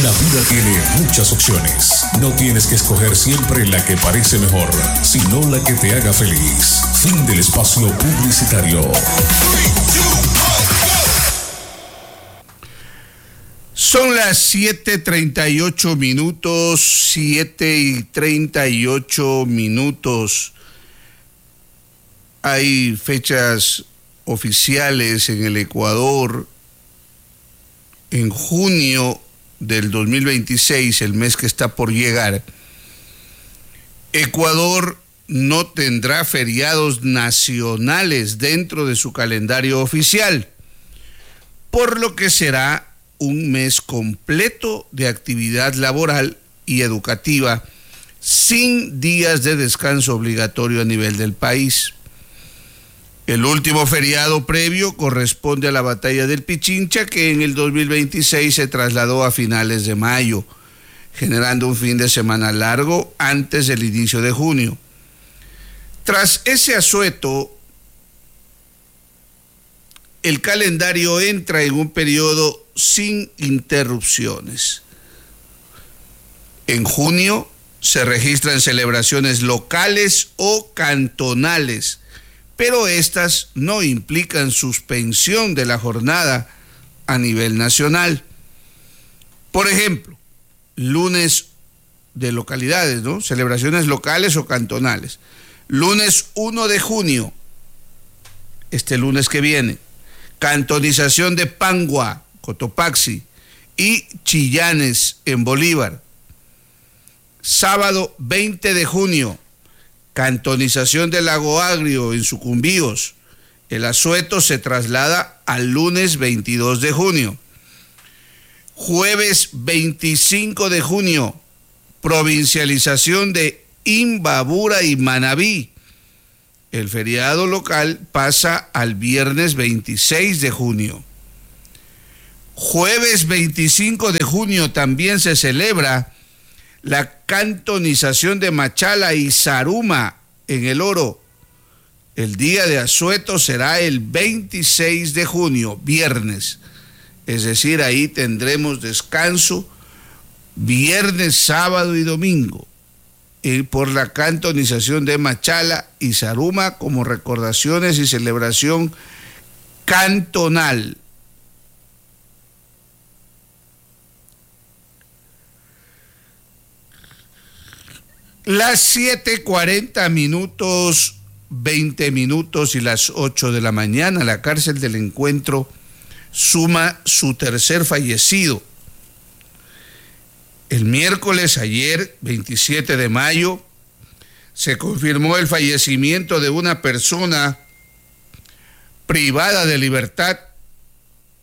La vida tiene muchas opciones. No tienes que escoger siempre la que parece mejor, sino la que te haga feliz. Fin del espacio publicitario. Son las 7:38 minutos, 7:38 minutos. Hay fechas oficiales en el Ecuador. En junio del 2026, el mes que está por llegar, Ecuador no tendrá feriados nacionales dentro de su calendario oficial, por lo que será un mes completo de actividad laboral y educativa, sin días de descanso obligatorio a nivel del país. El último feriado previo corresponde a la Batalla del Pichincha, que en el 2026 se trasladó a finales de mayo, generando un fin de semana largo antes del inicio de junio. Tras ese asueto, el calendario entra en un periodo sin interrupciones. En junio se registran celebraciones locales o cantonales, pero estas no implican suspensión de la jornada a nivel nacional. Por ejemplo, lunes de localidades, ¿no? Celebraciones locales o cantonales. Lunes 1 de junio, este lunes que viene, cantonización de Pangua, Cotopaxi y Chillanes en Bolívar. Sábado 20 de junio, cantonización de Lago Agrio en Sucumbíos. El asueto se traslada al lunes 22 de junio. Jueves 25 de junio, provincialización de Imbabura y Manabí. El feriado local pasa al viernes 26 de junio. Jueves 25 de junio también se celebra la cantonización de Machala y Zaruma en El Oro. El día de asueto será el 26 de junio, viernes. Es decir, ahí tendremos descanso viernes, sábado y domingo por la cantonización de Machala y Zaruma como recordaciones y celebración cantonal. Las 7:40 minutos, 20 minutos y las 8 de la mañana, la cárcel del Encuentro suma su tercer fallecido. El miércoles, ayer, 27 de mayo, se confirmó el fallecimiento de una persona privada de libertad